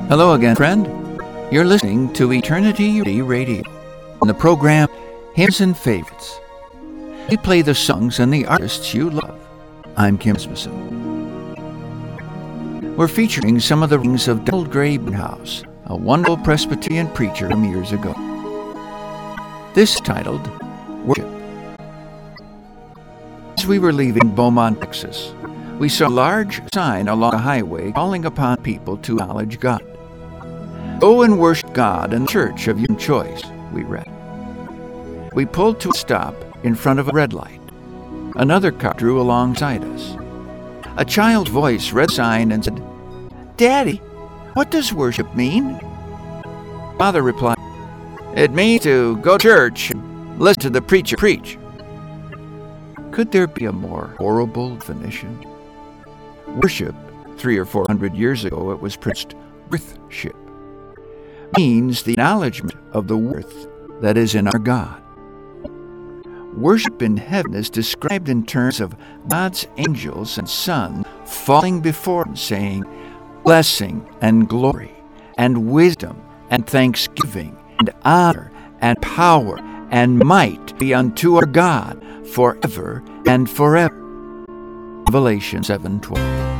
Hello again, friend. You're listening to Eternity Radio, and the program Hymns and Favorites. We play the songs and the artists you love. I'm Kim Smithson. We're featuring some of the rings of Donald Grey Barnhouse, a wonderful Presbyterian preacher from years ago. This is titled Worship. As we were leaving Beaumont, Texas, we saw a large sign along the highway calling upon people to acknowledge God. Go and worship God in the church of your choice, we read. We pulled to a stop in front of a red light. Another car drew alongside us. A child's voice read the sign and said, "Daddy, what does worship mean?" Father replied, "It means to go to church and listen to the preacher preach." Could there be a more horrible definition? Worship, 300 or 400 years ago, it was preached worthship, means the acknowledgement of the worth that is in our God. Worship in heaven is described in terms of God's angels and Son falling before Him, saying, "Blessing and glory and wisdom and thanksgiving and honor and power and might be unto our God forever and forever." Revelation 7:12.